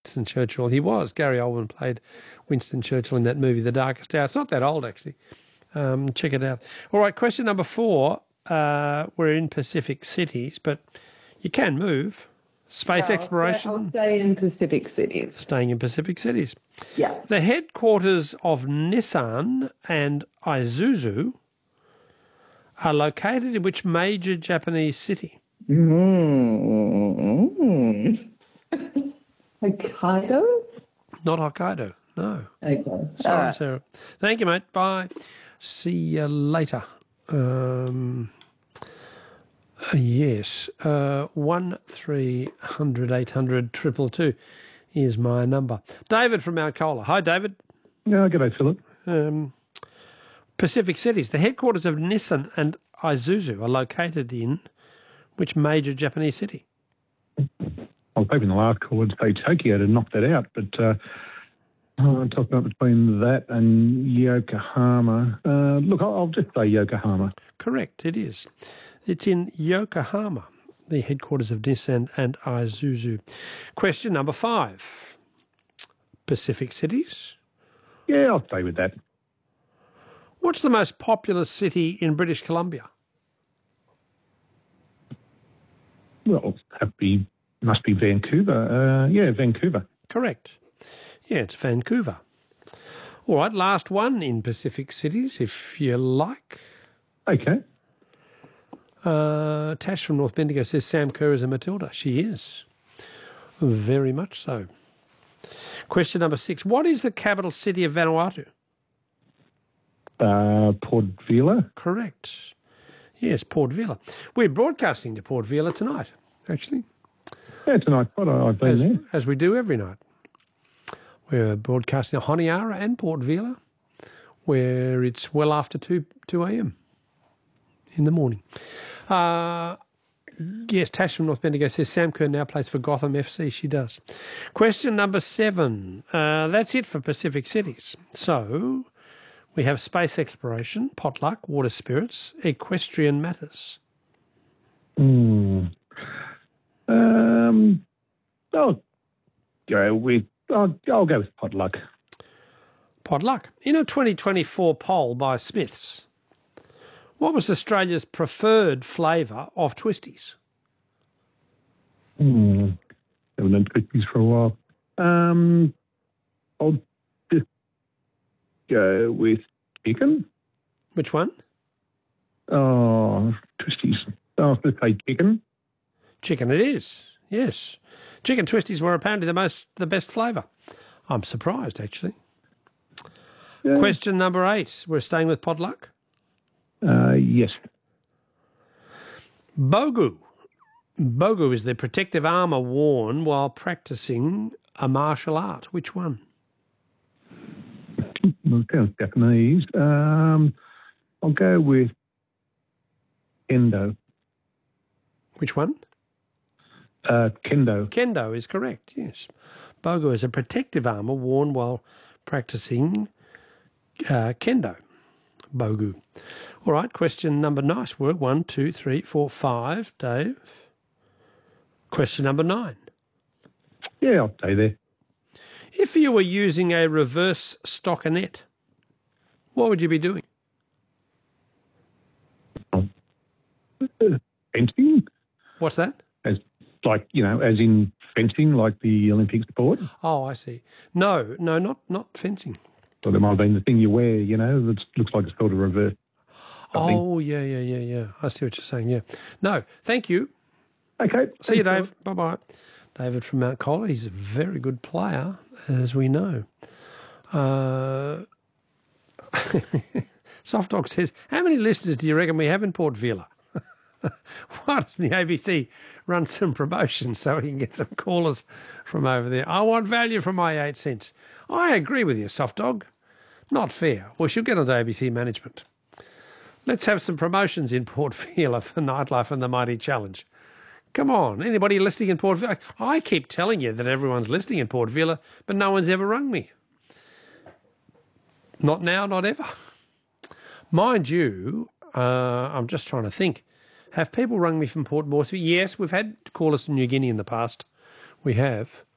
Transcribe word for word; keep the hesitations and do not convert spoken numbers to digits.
Winston Churchill. He was. Gary Oldman played Winston Churchill in that movie, The Darkest Hour. It's not that old, actually. Um, check it out. All right, question number four. Uh, we're in Pacific cities, but you can move. Space No, exploration. I'll stay in Pacific cities. Staying in Pacific cities. Yeah. The headquarters of Nissan and Isuzu are located in which major Japanese city? Mm-hmm. Hokkaido? Not Hokkaido, no. Okay. Sorry, Right. Sarah. Thank you, mate. Bye. See you later. Um, uh, yes, uh, one three hundred eight hundred triple two is my number. David from Mount Cola. Hi, David. Yeah, g'day, Philip. Um, Pacific cities. The headquarters of Nissan and Isuzu are located in which major Japanese city? I was hoping the last call would say Tokyo to knock that out, but uh, I'm talking about between that and Yokohama. Uh, look, I'll, I'll just say Yokohama. Correct, it is. It's in Yokohama, the headquarters of Nissan and Isuzu. Question number five. Pacific cities. Yeah, I'll stay with that. What's the most populous city in British Columbia? Well, that be must be Vancouver. Uh, yeah, Vancouver. Correct. Yeah, it's Vancouver. All right, last one in Pacific cities, if you like. Okay. Uh, Tash from North Bendigo says Sam Kerr is a Matilda. She is. Very much so. Question number six. What is the capital city of Vanuatu? Uh, Port Vila. Correct. Yes, Port Vila. We're broadcasting to Port Vila tonight, actually. Yeah, it's a nice spot. I've been as, there. As we do every night. We're broadcasting to Honiara and Port Vila, where it's well after two a.m. in the morning. Uh, yes, Tash from North Bendigo says Sam Kerr now plays for Gotham F C. She does. Question number seven. Uh, that's it for Pacific cities. So we have space exploration, potluck, water spirits, equestrian matters. Hmm. Um, I'll go with I'll, I'll go with potluck. Potluck. In a twenty twenty-four poll by Smiths, what was Australia's preferred flavour of twisties? Hmm. Haven't done twisties for a while. Um, I'll just go with chicken. Which one? Oh, twisties. I was going to say chicken. Chicken it is, yes. Chicken twisties were apparently the most, the best flavour. I'm surprised, actually. Yeah. Question number eight. We're staying with potluck. Uh, yes. Bogu. Bogu is the protective armour worn while practising a martial art. Which one? Well, it sounds Japanese. Um, I'll go with kendo. Which one? Uh, kendo. Kendo is correct, yes. Bogu is a protective armour worn while practising uh, kendo. Bogu. All right, question number, nice work. One, two, three, four, five. Dave. Question number nine. Yeah, I'll stay there. If you were using a reverse stockinette, what would you be doing? Fencing? What's that? As like, you know, as in fencing, like the Olympic sport? Oh, I see. No, no, not not fencing. Or there might have been the thing you wear, you know, that looks like it's sort of reverse. Something. Oh, yeah, yeah, yeah, yeah. I see what you're saying, yeah. No, thank you. Okay. See you, Dave. Bye-bye. David from Mount Colah. He's a very good player, as we know. Uh, Soft Dog says, how many listeners do you reckon we have in Port Vila? Why doesn't the A B C run some promotions so we can get some callers from over there? I want value for my eight cents. I agree with you, Soft Dog. Not fair. We should get on to A B C management. Let's have some promotions in Port Vila for Nightlife and the Mighty Challenge. Come on, anybody listening in Port Vila? I keep telling you that everyone's listening in Port Vila, but no one's ever rung me. Not now, not ever. Mind you, uh, I'm just trying to think. Have people rung me from Port Moresby? Yes, we've had callers from New Guinea in the past. We have.